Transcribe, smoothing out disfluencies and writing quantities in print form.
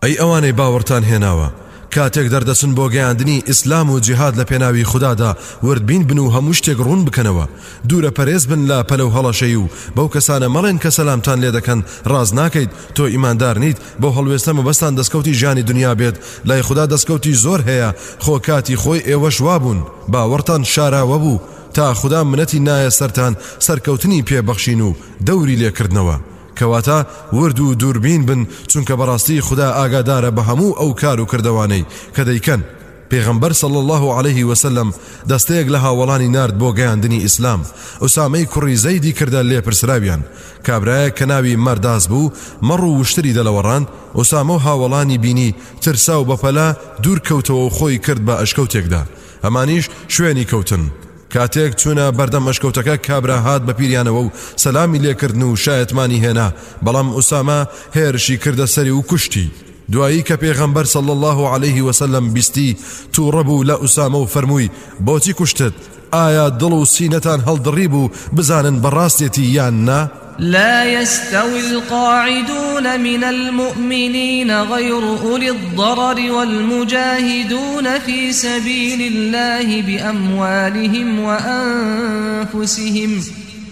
ئەی ئەوانەی باوەڕتان هێناوە کاتێک دەردەچن بۆ گەیاندنی ئیسلام و جیهاد لە پێناوی خودادا وردبین بن و هەموو شتێک ڕوون بکەنەوە دوورە پەرێز بن لە پەلەو هەڵەشەی و بەو کەسانە مەڵێن کە سەلامتان لێ دەکەن ڕاز ناکەیت تۆ ئیماندار نیت بۆ هەڵوێستە مەبەستان دەستکەوتی ژیانی دنیا بێت لای خوددا دەستکەوتی زۆر هەیە خۆ کاتی خۆی ئێوەش وابوون باوەڕتان شاراوە بوو تا خوددا منەتی نایە سەرتان سەرکەوتنی پێبەخشین و دەوری لێکردنەوە کەواتە ورد و دووربین بن چونکە بەڕاستی خوددا ئاگادارە بە هەموو ئەو کار و کردەوانەی کە دەیکەن پێغەمبەر صلی الله عليه وسلم دەستەیەک لە هاوڵانی نارد بۆ گەیاندنی ئیسلام ئوسامەی کوڕی زەیدی کردە لێپرسراویان کابرایە کە ناوی مەرداز بوو مەڕ و وشتری دەلەوەڕاند ئوسامە و هاوڵانی بینی ترسا و بەپەلا دوور کەوتەوە و خۆی کرد بە ئەشکەوتێکدا ئەمانیش شوێنی کەوتن کاتێک چوونە بەردەم ئەشکەوتەکە کابرا هات بە پیریانەوە و سەلامی لێکردن و شایەتمانی هێنا بەڵام ئوسامە هێرشی کردە سەری و کوشتی دوایی کە پێغەمبەر صلی الله عليه وسلم بیستی تووڕە بوو لە ئوسامە و فەرمووی بۆچی کوشتت ئایا دڵ و سینەتان هەڵدڕی بوو بزانن بەڕاستێتی یان نا لا يستوي القاعدون من المؤمنين غير أولي الضرر والمجاهدون في سبيل الله بأموالهم وأنفسهم